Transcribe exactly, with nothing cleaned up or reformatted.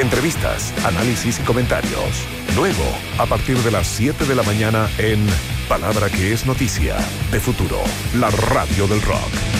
Entrevistas, análisis y comentarios. Luego, a partir de las siete de la mañana en Palabra que es Noticia, de Futuro, la radio del rock.